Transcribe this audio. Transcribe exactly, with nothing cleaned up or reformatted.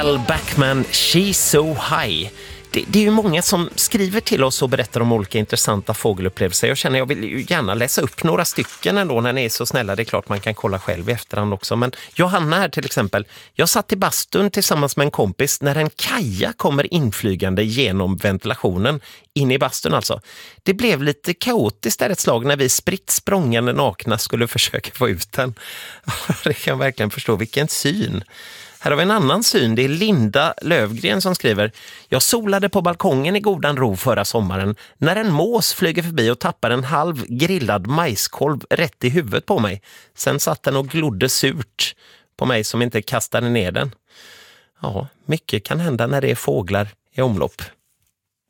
Al Backman, She's So High. Det, det är ju många som skriver till oss och berättar om olika intressanta fågelupplevelser. Jag känner jag vill ju gärna läsa upp några stycken ändå när ni är så snälla. Det är klart man kan kolla själv i efterhand också. Men Johanna här till exempel. Jag satt i bastun tillsammans med en kompis när en kaja kommer inflygande genom ventilationen. In i bastun alltså. Det blev lite kaotiskt där ett slag när vi spritt språngande nakna skulle försöka få ut den. Det kan jag verkligen förstå. Vilken syn. Här har vi en annan syn. Det är Linda Lövgren som skriver: Jag solade på balkongen i godan ro förra sommaren när en mås flyger förbi och tappar en halv grillad majskolv rätt i huvudet på mig. Sen satt den och glodde surt på mig som inte kastade ner den. Ja, mycket kan hända när det är fåglar i omlopp.